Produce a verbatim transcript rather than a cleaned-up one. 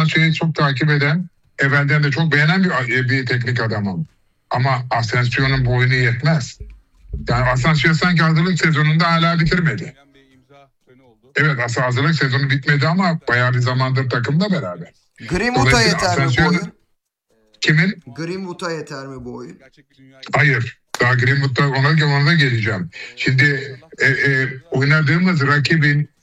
Asensio'yu çok takip eden, evvelden de çok beğenen bir, bir teknik adamım. Ama Asensio'nun boyunu yetmez. Yani Asensio sanki hazırlık sezonunda hala bitirmedi. Evet, aslında hazırlık sezonu bitmedi ama bayağı bir zamandır takımda beraber. Greenwood'a yeter mi bu oyun? Kimin? Greenwood'a yeter mi bu oyun? Hayır. Daha Greenwood'da ona, ona da geleceğim. Şimdi e, e, oynadığımız rakibin